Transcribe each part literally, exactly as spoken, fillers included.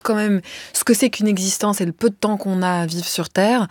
quand même ce que c'est qu'une existence et le peu de temps qu'on a à vivre sur Terre,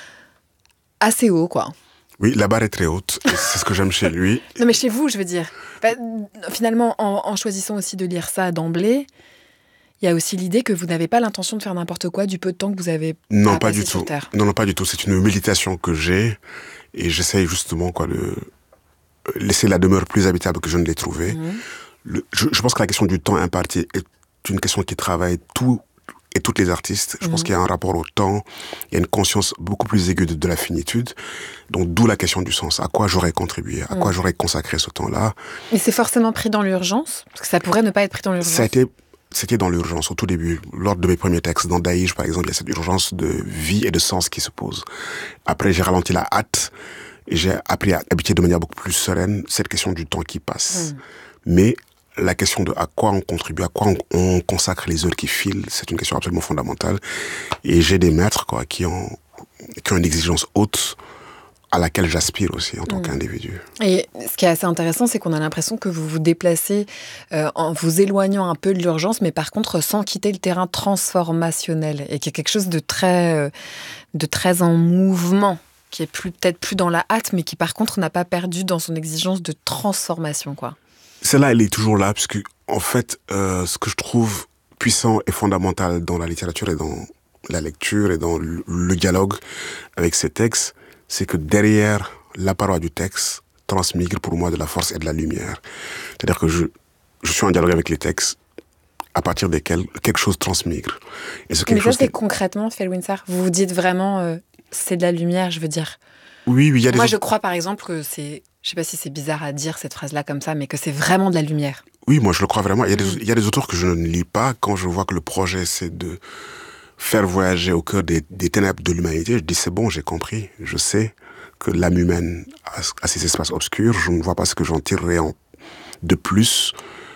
assez haut, quoi. Oui, la barre est très haute, et c'est ce que j'aime chez lui. Non, mais chez vous, je veux dire. Enfin, finalement, en, en choisissant aussi de lire ça d'emblée, il y a aussi l'idée que vous n'avez pas l'intention de faire n'importe quoi du peu de temps que vous avez non, à pas passer du sur tout. Terre. Non, non, pas du tout. C'est une méditation que j'ai, et j'essaye justement quoi, de laisser la demeure plus habitable que je ne l'ai trouvée. Mmh. Le, je, je pense que la question du temps imparti est une question qui travaille tout et toutes les artistes. Je mmh. pense qu'il y a un rapport au temps, il y a une conscience beaucoup plus aiguë de, de la finitude. Donc d'où la question du sens. À quoi j'aurais contribué ? À mmh. quoi j'aurais consacré ce temps-là ? Mais c'est forcément pris dans l'urgence ? Parce que ça pourrait ne pas être pris dans l'urgence. Ça a été, c'était dans l'urgence au tout début. Lors de mes premiers textes, dans Daïj par exemple, il y a cette urgence de vie et de sens qui se pose. Après, j'ai ralenti la hâte et j'ai appris à habiter de manière beaucoup plus sereine cette question du temps qui passe. Mmh. Mais la question de à quoi on contribue, à quoi on, on consacre les heures qui filent, c'est une question absolument fondamentale. Et j'ai des maîtres quoi, qui, ont, qui ont une exigence haute à laquelle j'aspire aussi en tant mmh. qu'individu. Et ce qui est assez intéressant, c'est qu'on a l'impression que vous vous déplacez euh, en vous éloignant un peu de l'urgence, mais par contre sans quitter le terrain transformationnel. Et qu'il y a quelque chose de très, euh, de très en mouvement, qui est plus, peut-être plus dans la hâte, mais qui par contre n'a pas perdu dans son exigence de transformation, quoi. Celle-là, elle est toujours là, puisque, en fait, euh, ce que je trouve puissant et fondamental dans la littérature et dans la lecture et dans le, le dialogue avec ces textes, c'est que derrière la parole du texte transmigre pour moi de la force et de la lumière. C'est-à-dire que je, je suis en dialogue avec les textes à partir desquels quelque chose transmigre. Et ce quelque Mais ça, chose c'est qui... concrètement, Felwinsar, vous vous dites vraiment, euh, c'est de la lumière, je veux dire. Oui, oui, il y a des... Moi, je crois, par exemple, que c'est... Je sais pas si c'est bizarre à dire cette phrase-là comme ça, mais que c'est vraiment de la lumière. Oui, moi je le crois vraiment. Il y a des, il y a des auteurs que je ne lis pas. Quand je vois que le projet c'est de faire voyager au cœur des, des ténèbres de l'humanité, je dis c'est bon, j'ai compris. Je sais que l'âme humaine a, a ces espaces obscurs. Je ne vois pas ce que j'en tirerai en, de plus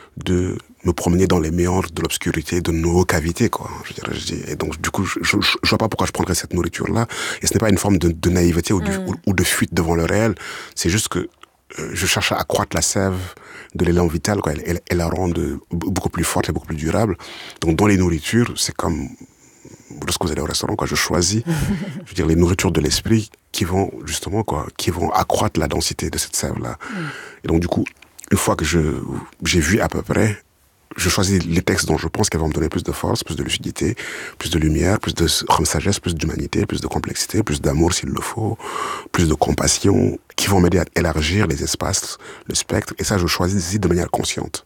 de me promener dans les méandres de l'obscurité, de nos cavités, quoi. Je dirais, je dis. Et donc, du coup, je, je, je vois pas pourquoi je prendrais cette nourriture-là. Et ce n'est pas une forme de, de naïveté ou, du, mmh. ou, ou de fuite devant le réel. C'est juste que euh, je cherche à accroître la sève de l'élan vital, quoi, et, et la rendre beaucoup plus forte et beaucoup plus durable. Donc, dans les nourritures, c'est comme lorsque vous allez au restaurant, quoi, je choisis, je veux dire, les nourritures de l'esprit qui vont, justement, quoi, qui vont accroître la densité de cette sève-là. Mmh. Et donc, du coup, une fois que je, j'ai vu à peu près, je choisis les textes dont je pense qu'elles vont me donner plus de force, plus de lucidité, plus de lumière, plus de sagesse, plus d'humanité, plus de complexité, plus d'amour s'il le faut, plus de compassion, qui vont m'aider à élargir les espaces, le spectre. Et ça, je choisis de manière consciente.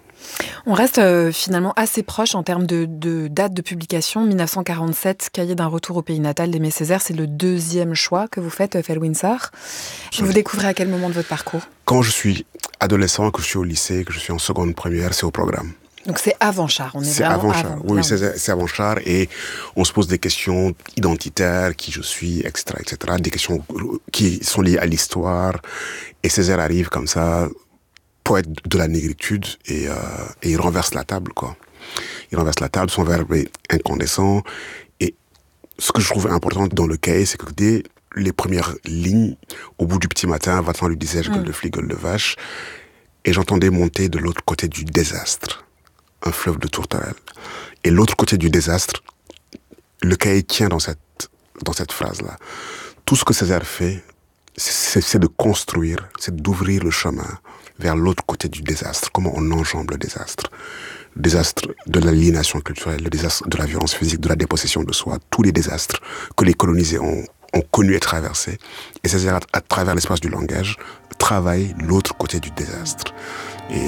On reste euh, finalement assez proche en termes de, de date de publication. dix-neuf cent quarante-sept, Cahier d'un retour au pays natal d'Aimé Césaire, c'est le deuxième choix que vous faites, Felwinsar. Vous découvrez à quel moment de votre parcours ? Quand je suis adolescent, que je suis au lycée, que je suis en seconde première, c'est au programme. Donc c'est avant Char, on est c'est vraiment avant Char. avant. Oui, c'est, c'est avant Char, et on se pose des questions identitaires, qui je suis, et cetera, et cetera, des questions qui sont liées à l'histoire, et Césaire arrive comme ça, poète de la négritude, et, euh, et il renverse la table, quoi. Il renverse la table, son verbe est incandescent, et ce que je trouve important dans le cahier, c'est que dès les premières lignes, au bout du petit matin, va-t'en lui disais-je, gueule de flic, gueule de vache, et j'entendais monter de l'autre côté du désastre un fleuve de tourterelles. Et l'autre côté du désastre, le cahier tient dans cette, dans cette phrase-là. Tout ce que Césaire fait, c'est, c'est de construire, c'est d'ouvrir le chemin vers l'autre côté du désastre. Comment on enjambe le désastre. Le désastre de l'aliénation culturelle, le désastre de la violence physique, de la dépossession de soi, tous les désastres que les colonisés ont, ont connus et traversés. Et Césaire, à, à travers l'espace du langage, travaille l'autre côté du désastre. Et